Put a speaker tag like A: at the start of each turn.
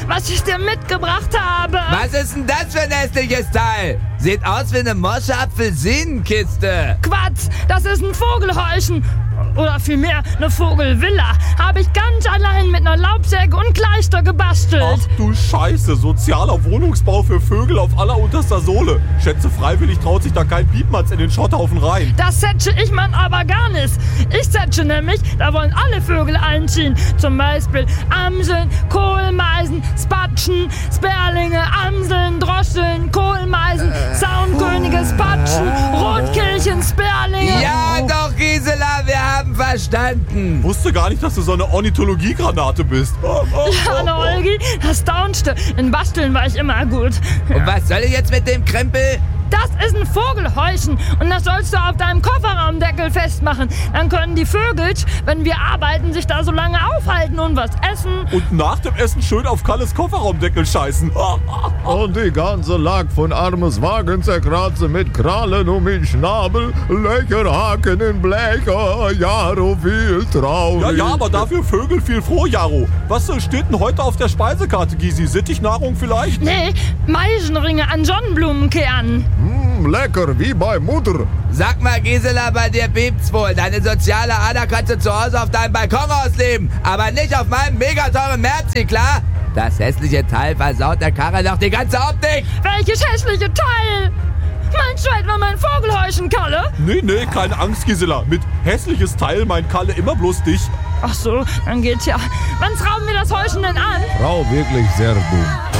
A: was ich dir mitgebracht habe.
B: Was ist denn das für ein hässliches Teil? Sieht aus wie eine morsche Apfelsinenkiste.
A: Quatsch, das ist ein Vogelhäuschen. Oder vielmehr eine Vogelvilla. Habe ich ganz allein mit einer Laubsäge und Kleister gebastelt.
C: Ach du Scheiße, sozialer Wohnungsbau für Vögel auf allerunterster Sohle. Schätze, freiwillig traut sich da kein Piepmatz in den Schotthaufen rein.
A: Das setze ich man aber gar nicht. Ich setze nämlich, da wollen alle Vögel einziehen. Zum Beispiel Amseln, Kohlmeisen, Spatschen, Sperlinge, Amseln, Droscheln, Kohlmeisen, Saunkönige, Spatschen, Rotkehlchen, Sperlinge.
B: Ja doch, Gisela, wir haben verstanden.
C: Wusste gar nicht, dass du so eine Ornithologiegranate bist.
A: Hallo Olgi, das staunste. In Basteln war ich immer gut.
B: Und was soll ich jetzt mit dem Krempel?
A: Das ist ein Vogelhäuschen und das sollst du auf deinem Kofferraumdeckel festmachen. Dann können die Vögel, wenn wir arbeiten, sich da so lange aufhalten und was essen.
C: Und nach dem Essen schön auf Kalles Kofferraumdeckel scheißen.
D: Und die ganze Lack von armes Wagen zerkratze mit Krallen und mit Schnabel, Löcherhaken in Blecher, Jaro viel traurig.
C: Ja, aber dafür Vögel viel froh, Jaro. Was steht denn heute auf der Speisekarte, Gysi? Sittichnahrung vielleicht?
A: Nee, Meisenringe an Sonnenblumenkernen.
D: Lecker, wie bei Mutter.
B: Sag mal, Gisela, bei dir piept's wohl. Deine soziale Ader kannst du zu Hause auf deinem Balkon ausleben, aber nicht auf meinem megateuren Merzi, klar? Das hässliche Teil versaut der Karre doch die ganze Optik.
A: Welches hässliche Teil? Meinst du etwa mein Vogelhäuschen, Kalle?
C: Nee, keine Angst, Gisela. Mit hässliches Teil meint Kalle immer bloß dich.
A: Ach so, dann geht's ja. Wann schrauben wir das Häuschen denn an?
D: Frau, wirklich sehr dumm.